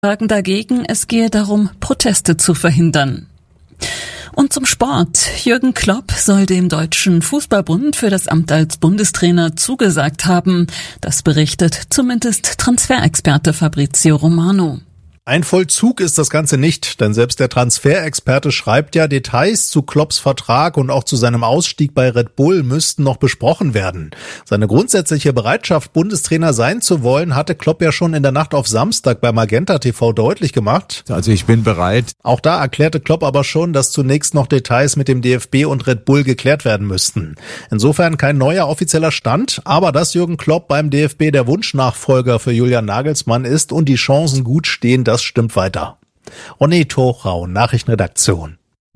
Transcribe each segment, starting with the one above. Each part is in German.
sagen dagegen, es gehe darum, Proteste zu verhindern. Und zum Sport. Jürgen Klopp soll dem Deutschen Fußballbund für das Amt als Bundestrainer zugesagt haben. Das berichtet zumindest Transferexperte Fabrizio Romano. Ein Vollzug ist das Ganze nicht, denn selbst der Transferexperte schreibt ja, Details zu Klopps Vertrag und auch zu seinem Ausstieg bei Red Bull müssten noch besprochen werden. Seine grundsätzliche Bereitschaft, Bundestrainer sein zu wollen, hatte Klopp ja schon in der Nacht auf Samstag bei Magenta TV deutlich gemacht. Also ich bin bereit. Auch da erklärte Klopp aber schon, dass zunächst noch Details mit dem DFB und Red Bull geklärt werden müssten. Insofern kein neuer offizieller Stand, aber dass Jürgen Klopp beim DFB der Wunschnachfolger für Julian Nagelsmann ist und die Chancen gut stehen, das stimmt weiter. René Thorau, Nachrichtenredaktion.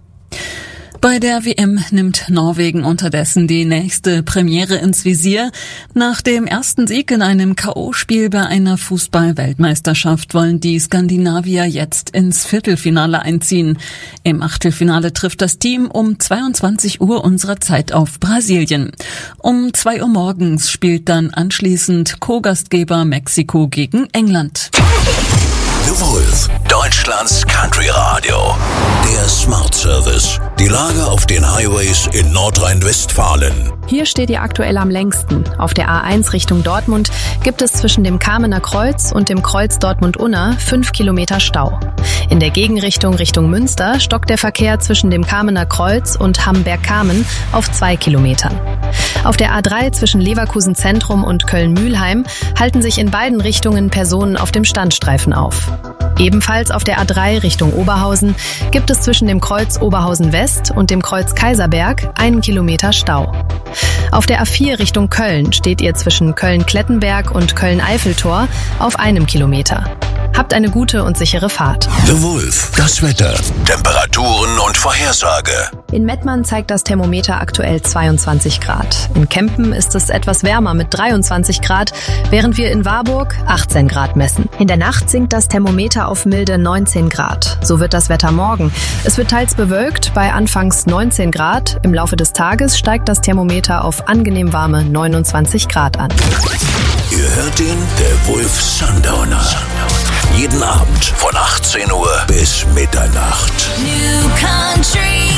Bei der WM nimmt Norwegen unterdessen die nächste Premiere ins Visier. Nach dem ersten Sieg in einem K.O.-Spiel bei einer Fußball-Weltmeisterschaft wollen die Skandinavier jetzt ins Viertelfinale einziehen. Im Achtelfinale trifft das Team um 22 Uhr unserer Zeit auf Brasilien. Um 2 Uhr morgens spielt dann anschließend Co-Gastgeber Mexiko gegen England. The Wolf, Deutschlands Country Radio. Der Smart Service. Die Lage auf den Highways in Nordrhein-Westfalen. Hier steht ihr aktuell am längsten. Auf der A1 Richtung Dortmund gibt es zwischen dem Kamener Kreuz und dem Kreuz Dortmund-Unna 5 Kilometer Stau. In der Gegenrichtung Richtung Münster stockt der Verkehr zwischen dem Kamener Kreuz und Hamberg-Kamen auf 2 Kilometern. Auf der A3 zwischen Leverkusen Zentrum und Köln-Mühlheim halten sich in beiden Richtungen Personen auf dem Standstreifen auf. Ebenfalls auf der A3 Richtung Oberhausen gibt es zwischen dem Kreuz Oberhausen West und dem Kreuz Kaiserberg 1 Kilometer Stau. Auf der A4 Richtung Köln steht ihr zwischen Köln-Klettenberg und Köln-Eiffeltor auf 1 Kilometer. Habt eine gute und sichere Fahrt. The Wolf, das Wetter, Temperaturen und Vorhersage. In Mettmann zeigt das Thermometer aktuell 22 Grad. In Kempen ist es etwas wärmer mit 23 Grad, während wir in Warburg 18 Grad messen. In der Nacht sinkt das Thermometer auf milde 19 Grad. So wird das Wetter morgen. Es wird teils bewölkt bei anfangs 19 Grad. Im Laufe des Tages steigt das Thermometer auf angenehm warme 29 Grad an. Ihr hört den The Wolf Sundowner. Jeden Abend von 18 Uhr bis Mitternacht. New Country